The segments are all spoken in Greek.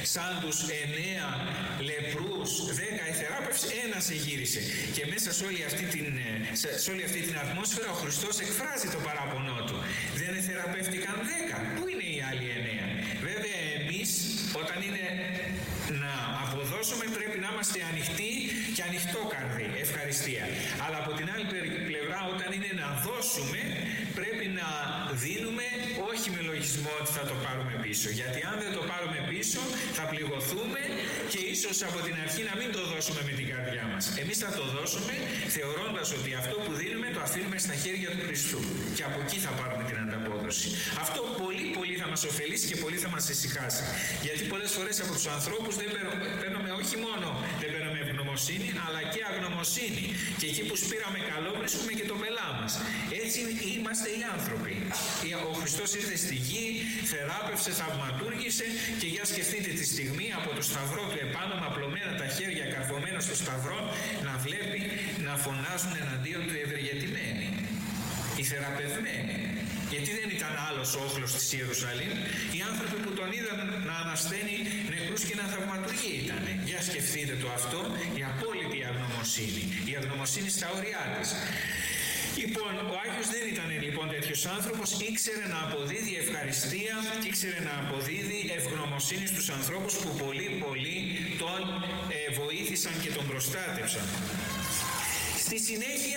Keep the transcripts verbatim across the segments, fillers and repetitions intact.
σαν τους εννέα λεπρούς, δέκα εθεράπευσε, ένας εγύρισε. Και μέσα σε όλη αυτή την, σε όλη αυτή την ατμόσφαιρα ο Χριστός εκφράζει το παράπονό του. Δεν εθεραπεύτηκαν δέκα. Πού είναι οι άλλοι εννέα? Βέβαια εμείς όταν είναι να αποδώσουμε πρέπει να είμαστε ανοιχτοί και ανοιχτόκαρδοι, ευχαριστία. Αλλά από την άλλη πλευρά όταν είναι να δώσουμε πρέπει να δίνουμε όχι με λογισμό ότι θα το πάρουμε πίσω. Γιατί αν δεν το πάρουμε πίσω θα πληγωθούμε και ίσως από την αρχή να μην το δώσουμε με την καρδιά μας. Εμείς θα το δώσουμε θεωρώντας ότι αυτό που δίνουμε το αφήνουμε στα χέρια του Χριστού και από εκεί θα πάρουμε την ανταπόδοση. Αυτό πολύ πολύ θα μας ωφελήσει και πολύ θα μας ησυχάσει. Γιατί πολλές φορές από τους ανθρώπους δεν παίρνουμε όχι μόνο δεν παίρνουμε ευγνωμοσύνη αλλά και αγνωμοσύνη. Και εκεί που σπήραμε καλό βρίσκουμε και το πελά μας. Έτσι είμαστε οι άνθρωποι. Ο Χριστός ήρθε στη γη, θεράπευσε, θαυματούργησε και για σκεφτείτε τη στιγμή από το σταυρό του επάνω με απλωμένα τα χέρια καρφωμένα στο σταυρό να βλέπει να φωνάζουν εναντίον του ευεργετημένοι, οι θεραπευμένοι. Γιατί δεν ήταν άλλος ο όχλος της Ιερουσαλήμ, οι άνθρωποι που τον είδαν να ανασταίνει νεκρούς και να θαυματουργεί ήταν. Για σκεφτείτε το αυτό, η απόλυτη αγνωμοσύνη, η αγνωμοσύνη στα όρια της. Λοιπόν, ο Άγιος δεν ήταν λοιπόν τέτοιος άνθρωπος, ήξερε να αποδίδει ευχαριστία, ήξερε να αποδίδει ευγνωμοσύνη στους ανθρώπους που πολύ πολύ τον ε, βοήθησαν και τον προστάτευσαν. Στη συνέχεια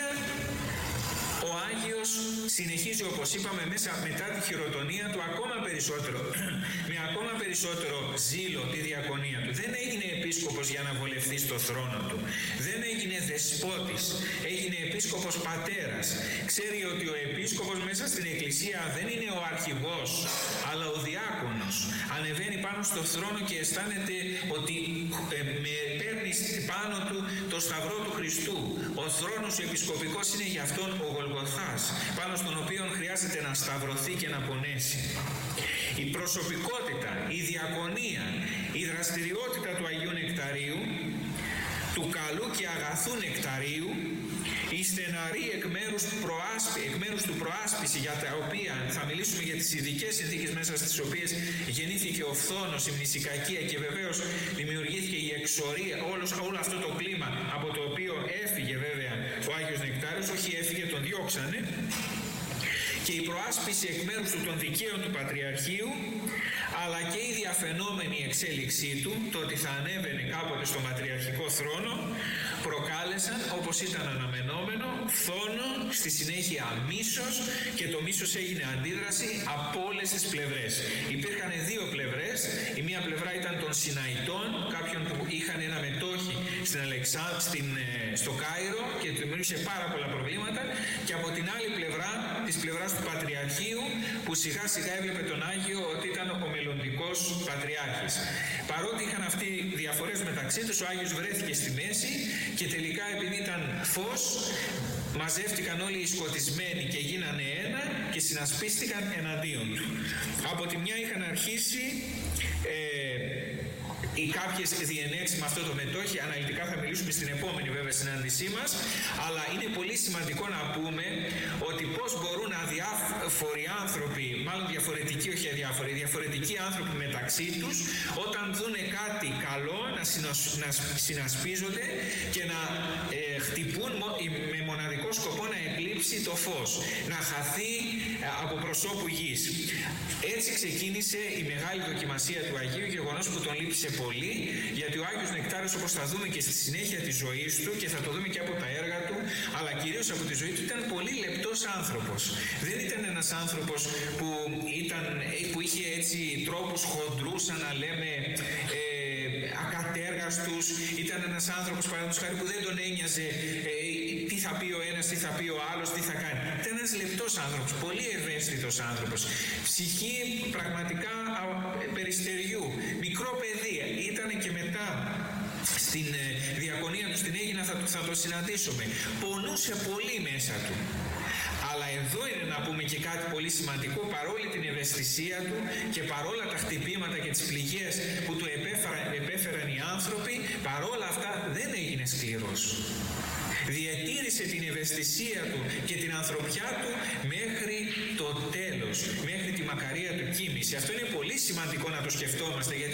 ο Άγιος συνεχίζει όπως είπαμε μέσα μετά τη χειροτονία του ακόμα περισσότερο, με ακόμα περισσότερο ζήλο τη διακονία του. Δεν έγινε επίσκοπος για να βολευτεί στο θρόνο του. Δεν έγινε δεσπότης. Έγινε επίσκοπος πατέρας. Ξέρει ότι ο επίσκοπος μέσα στην εκκλησία δεν είναι ο αρχηγός, αλλά ο διάκονος. Ανεβαίνει πάνω στο θρόνο και αισθάνεται ότι ε, με παίρνει πάνω του το σταυρό του Χριστού. Ο θρόνος ο επισκοπικός είναι για αυτόν ο Γολγοθάς, πάνω στον οποίο χρειάζεται να σταυρωθεί και να πονέσει. Η προσωπικότητα, η διακονία, η δραστηριότητα του Αγίου Νεκταρίου, του καλού και αγαθού Νεκταρίου, η στεναρή εκ μέρους, προάσπι, εκ μέρους του προάσπιση για τα οποία θα μιλήσουμε για τις ειδικές συνθήκες μέσα στις οποίες γεννήθηκε ο φθόνος, η μνησικακία και βεβαίως δημιουργήθηκε η εξορία, όλος, όλο αυτό το κλίμα από το οποίο έφυγε βέβαια ο Άγιος Νεκτάριος, όχι έφυγε, τον διώξανε, και η προάσπιση εκ μέρους του των δικαίων του Πατριαρχείου, αλλά και η διαφαινόμενη εξέλιξή του, το ότι θα ανέβαινε κάποτε στο πατριαρχικό θρόνο, προκάλεσαν, όπως ήταν αναμενόμενο, φθόνο, στη συνέχεια μίσος, και το μίσος έγινε αντίδραση από όλες τις πλευρές. Υπήρχαν δύο πλευρές. Η μία πλευρά ήταν των Συναϊτών, κάποιων που είχαν ένα μετόχι στην Αλεξά, στην, στο Κάιρο και δημιούργησε πάρα πολλά προβλήματα, και από την άλλη πλευρά, της πλευράς του Πατριαρχείου, που σιγά σιγά έβλεπε τον Άγιο ότι ήταν ο μελλοντικός Πατριάρχης. Παρότι είχαν αυτοί διαφορές μεταξύ τους, ο Άγιος βρέθηκε στη μέση και τελικά επειδή ήταν φως, μαζεύτηκαν όλοι οι σκοτισμένοι και γίνανε ένα και συνασπίστηκαν εναντίον του. Από τη μια είχαν αρχίσει ε, οι κάποιες διενέξεις με αυτό το μετόχι, αναλυτικά θα μιλήσουμε στην επόμενη βέβαια συνάντησή μας, αλλά είναι πολύ σημαντικό να πούμε ότι πώς μπορούν αδιάφοροι άνθρωποι, μάλλον διαφορετικοί, όχι αδιάφοροι, διαφορετικοί άνθρωποι μεταξύ τους, όταν δούνε κάτι καλό να, συνοσ, να συνασπίζονται και να ε, χτυπούν με μοναδικό σκοπό να εκλείψει το φως, να χαθεί ε, από προσώπου γης. Έτσι ξεκίνησε η μεγάλη δοκιμασία του Αγίου, γεγονός που τον λύπησε πολύ, γιατί ο Άγιος Νεκτάριος, όπως θα δούμε και στη συνέχεια της ζωής του και θα το δούμε και από τα έργα του, αλλά κυρίως από τη ζωή του, ήταν πολύ λεπτός άνθρωπος. Δεν ήταν ένας άνθρωπος που, ήταν, που είχε έτσι τρόπους χοντρούς, σαν να λέμε ε, ακατέργαστους. Ήταν ένας άνθρωπος, παραδείγματος χάρη, που δεν τον ένοιαζε ε, τι θα πει ο ένας, τι θα πει ο άλλος, τι θα κάνει. Ήταν ένας λεπτός άνθρωπος, πολύ ευαίσθητος άνθρωπος. Ψυχή πραγματικά περιστεριού, μικρό παιδί. Ήταν και μετά στην ε, διακονία του στην Αίγινα, θα, θα το συναντήσουμε. Πονούσε πολύ μέσα του. Αλλά εδώ είναι να πούμε και κάτι πολύ σημαντικό, παρόλη την ευαισθησία του και παρόλα τα χτυπήματα και τις πληγές που του επέφεραν, επέφεραν οι άνθρωποι, παρόλα αυτά δεν έγινε σκληρός. Διατήρησε την ευαισθησία του και την ανθρωπιά του μέχρι το τέλος, μέχρι τη μακαρία του κοίμηση. Αυτό είναι πολύ σημαντικό να το σκεφτόμαστε, γιατί